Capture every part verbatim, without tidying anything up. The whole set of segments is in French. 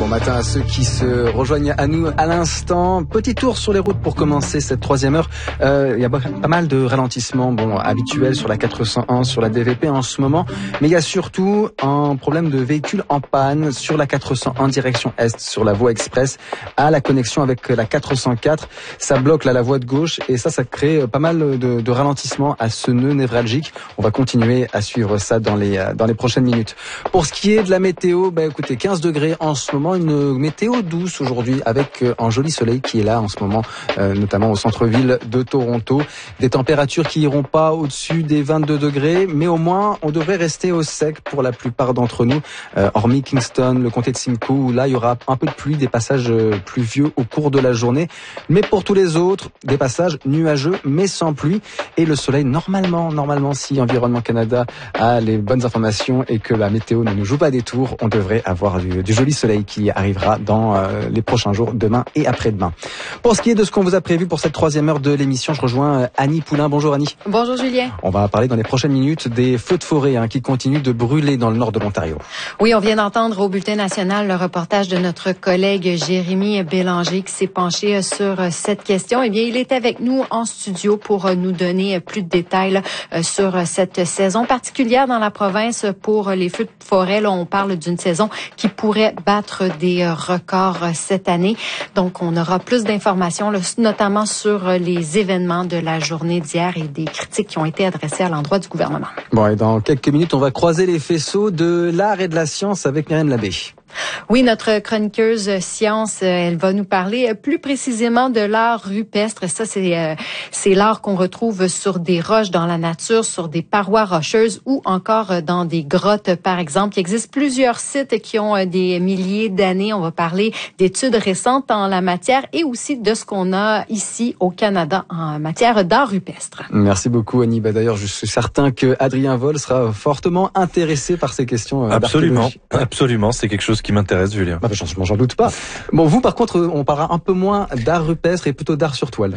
bon matin à ceux qui se rejoignent à nous à l'instant. Petit tour sur les routes pour commencer cette troisième heure. Euh, il y a pas mal de ralentissements bon, habituels sur la quatre cent un, sur la D V P en ce moment. Mais il y a surtout un problème de véhicules en panne sur la quatre cent un direction Est, sur la voie express, à la connexion avec la quatre cent quatre. Ça bloque là la voie de gauche et ça, ça crée pas mal de, de ralentissements à ce nœud névralgique. On va continuer à suivre ça dans les, dans les prochaines minutes. Pour ce qui est de la météo, bah écoutez, quinze degrés en ce moment, une météo douce aujourd'hui avec un joli soleil qui est là en ce moment, euh, notamment au centre-ville de Toronto. Des températures qui iront pas au-dessus des vingt-deux degrés, mais au moins on devrait rester au sec pour la plupart d'entre nous, euh, hormis Kingston, le comté de Simcoe, où là il y aura un peu de pluie, des passages pluvieux au cours de la journée. Mais pour tous les autres, des passages nuageux mais sans pluie et le soleil normalement, normalement si Environnement Canada a les bonnes informations et que la météo ne nous joue pas des tours, on devrait avoir du, du joli soleil qui arrivera dans euh, les prochains jours, demain et après-demain. Pour ce qui est de ce qu'on vous a prévu pour cette troisième heure de l'émission, je rejoins euh, Annie Poulain. Bonjour Annie. Bonjour Julien. On va parler dans les prochaines minutes des feux de forêt hein, qui continuent de brûler dans le nord de l'Ontario. Oui, on vient d'entendre au Bulletin national le reportage de notre collègue Jérémy Bélanger qui s'est penché sur cette question. Eh bien, il est avec nous en studio pour nous donner plus de détails sur cette saison particulière dans la province pour les feux de forêt. Là, on parle d'une saison qui pourrait battre des records cette année. Donc, on aura plus d'informations, notamment sur les événements de la journée d'hier et des critiques qui ont été adressées à l'endroit du gouvernement. Bon, et dans quelques minutes, on va croiser les faisceaux de l'art et de la science avec Myriam Labbé. Oui, notre chroniqueuse science, elle va nous parler plus précisément de l'art rupestre. Ça, c'est euh, c'est l'art qu'on retrouve sur des roches dans la nature, sur des parois rocheuses ou encore dans des grottes, par exemple. Il existe plusieurs sites qui ont des milliers d'années. On va parler d'études récentes en la matière et aussi de ce qu'on a ici au Canada en matière d'art rupestre. Merci beaucoup, Annie. Bah, d'ailleurs, je suis certain que Adrien Vol sera fortement intéressé par ces questions euh, Absolument, absolument. C'est quelque chose qui m'intéresse, Julien. Bah, j'en, j'en doute pas. Bon, vous, par contre, on parlera un peu moins d'art rupestre et plutôt d'art sur toile.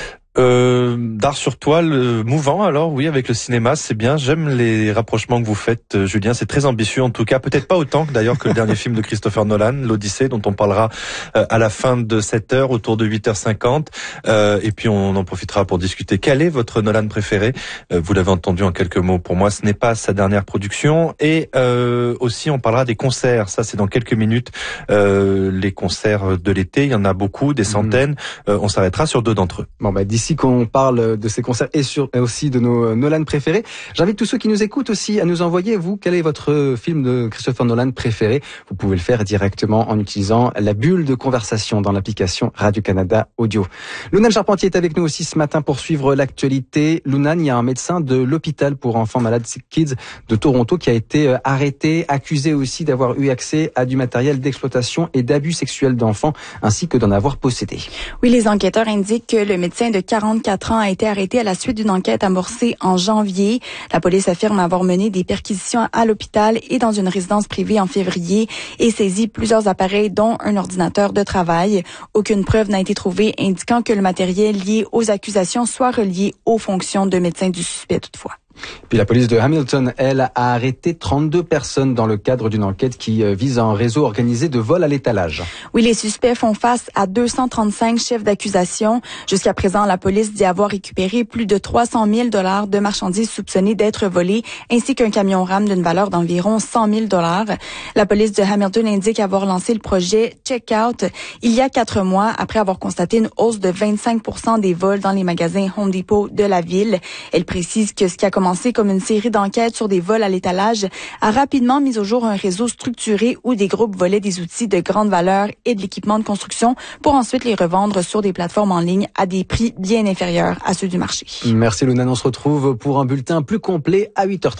Euh, d'art sur toile euh, mouvant, alors oui, avec le cinéma, c'est bien. J'aime les rapprochements que vous faites, euh, Julien. C'est très ambitieux, en tout cas. Peut-être pas autant que d'ailleurs que le dernier film de Christopher Nolan, l'Odyssée, dont on parlera euh, à la fin de cette heure, autour de huit heures cinquante. Euh, et puis on en profitera pour discuter. Quel est votre Nolan préféré ? euh, Vous l'avez entendu en quelques mots. Pour moi, ce n'est pas sa dernière production. Et euh, aussi, on parlera des concerts. Ça, c'est dans quelques minutes. Euh, les concerts de l'été, il y en a beaucoup, des centaines. Mmh. Euh, on s'arrêtera sur deux d'entre eux. Bon, bah d'ici qu'on parle de ces concerts et, sur, et aussi de nos Nolan préférés, j'invite tous ceux qui nous écoutent aussi à nous envoyer, vous, quel est votre film de Christopher Nolan préféré ? Vous pouvez le faire directement en utilisant la bulle de conversation dans l'application Radio-Canada Audio. Lounan Charpentier est avec nous aussi ce matin pour suivre l'actualité. Lounan, il y a un médecin de l'hôpital pour enfants malades Sick Kids de Toronto qui a été arrêté, accusé aussi d'avoir eu accès à du matériel d'exploitation et d'abus sexuels d'enfants, ainsi que d'en avoir possédé. Oui, les enquêteurs indiquent que le médecin de quarante-quatre ans a été arrêté à la suite d'une enquête amorcée en janvier. La police affirme avoir mené des perquisitions à l'hôpital et dans une résidence privée en février et saisi plusieurs appareils, dont un ordinateur de travail. Aucune preuve n'a été trouvée indiquant que le matériel lié aux accusations soit relié aux fonctions de médecin du suspect toutefois. Puis la police de Hamilton, elle, a arrêté trente-deux personnes dans le cadre d'une enquête qui vise un réseau organisé de vol à l'étalage. Oui, les suspects font face à deux cent trente-cinq chefs d'accusation. Jusqu'à présent, la police dit avoir récupéré plus de trois cent mille dollars de marchandises soupçonnées d'être volées, ainsi qu'un camion-rame d'une valeur d'environ cent mille dollars. La police de Hamilton indique avoir lancé le projet Checkout il y a quatre mois, après avoir constaté une hausse de vingt-cinq pour cent des vols dans les magasins Home Depot de la ville. Elle précise que ce qui a commencé comme une série d'enquêtes sur des vols à l'étalage a rapidement mis au jour un réseau structuré où des groupes volaient des outils de grande valeur et de l'équipement de construction pour ensuite les revendre sur des plateformes en ligne à des prix bien inférieurs à ceux du marché. Merci Lounan, on se retrouve pour un bulletin plus complet à huit heures trente.